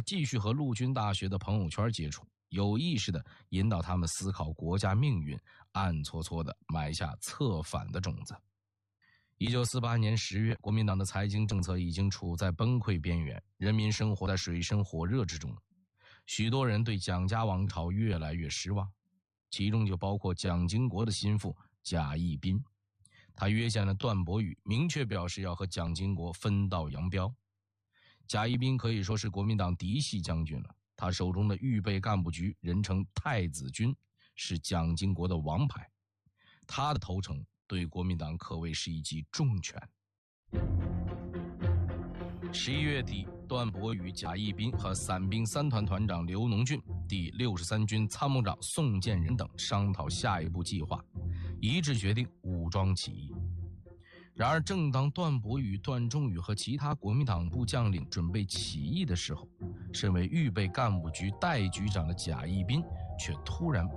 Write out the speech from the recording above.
继续和陆军大学的朋友圈接触，有意识地引导他们思考国家命运，暗搓搓地埋下策反的种子。1948年10月，国民党的财经政策已经处在崩溃边缘，人民生活在水深火热之中。许多人对蒋家王朝越来越失望，其中就包括蒋经国的心腹贾亦斌。他约见了段伯宇，明确表示要和蒋经国分道扬镳。贾亦斌可以说是国民党嫡系将军了，他手中的预备干部局人称太子军，是蒋经国的王牌。他的投诚对国民党可谓是一记重拳。11月底，段伯宇、贾亦斌和伞兵3团团长刘农俊、第63军参谋长宋建仁等商讨下一步计划，一致决定武装起义。然而正当段伯宇、段仲宇和其他国民党部将领准备起义的时候，身为预备干部局代局长的贾亦斌却突然